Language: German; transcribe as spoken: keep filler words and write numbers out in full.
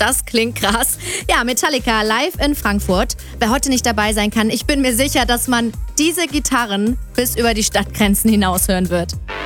Das klingt krass. Ja, Metallica live in Frankfurt. Wer heute nicht dabei sein kann, ich bin mir sicher, dass man diese Gitarren bis über die Stadtgrenzen hinaus hören wird.